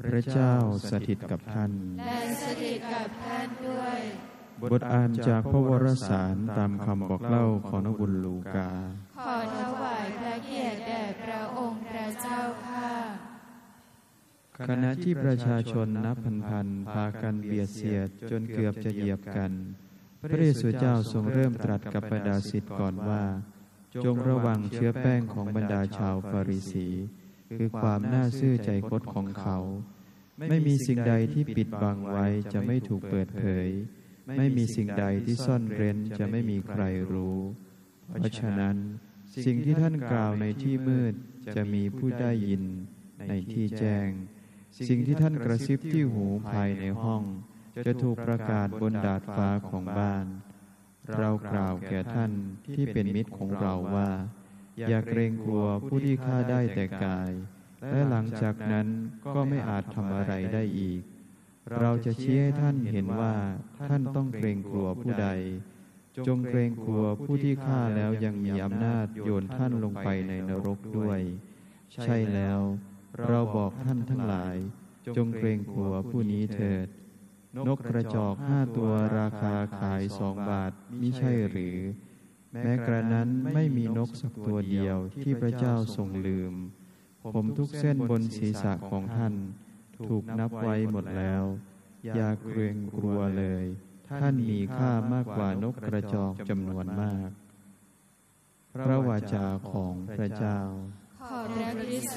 พระเจ้าสถิตกับท่านและสถิตกับท่านด้วยบทอ่านจากพระวรสารตามคำบอกเล่าของนบุญลูกาขอถวายพระเกียรติแด่พระองค์พระเจ้าค่ะขณะที่ประชาชนนับพันๆพากันเบียดเสียดจนเกือบจะเหยียบกันพระเยซูเจ้าทรงเริ่มตรัสกับบรรดาศิษย์ก่อนว่าจงระวังเชื้อแป้งของบรรดาชาวฟาริสีคือความน่าซื่อใจคดของเขาไม่มีสิ่งใดที่ปิดบังไว้จะไม่ถูกเปิดเผยไม่มีสิ่งใดที่ซ่อนเร้นจะไม่มีใครรู้เพราะฉะนั้นสิ่งที่ท่านกล่าวในที่มืดจะมีผู้ได้ยินในที่แจ้งสิ่งที่ท่านกระซิบที่หูภายในห้องจะถูกประกาศบนดาดฟ้าของบ้านเรากล่าวแก่ท่านที่เป็นมิตรของเราว่าอย่าเกรงกลัวผู้ที่ฆ่าได้แต่กายและหลังจากนั้นก็ไม่อาจทำอะไรได้อีกเราจะชี้ให้ท่านเห็นว่าท่านต้องเกรงกลัวผู้ใดจงเกรงกลัวผู้ที่ฆ่าแล้วยังมีอำนาจโยนท่านลงไปในนรกด้วยใช่แล้วเราบอกท่านทั้งหลายจงเกรงกลัวผู้นี้เถิดนกกระจอก5 ตัวราคาขาย2 บาทมิใช่หรือแม้กระนั้นไม่มีนกสักตัวเดียวที่พระเจ้าทรงลืมผมทุกเส้นบนศีรษะของท่านถูกนับไว้หมดแล้วอย่าเกรงกลัวเลยท่านมีค่ามากกว่านกกระจอกจำนวนมากพระวาจาของพระเจ้าขอพระคริสต์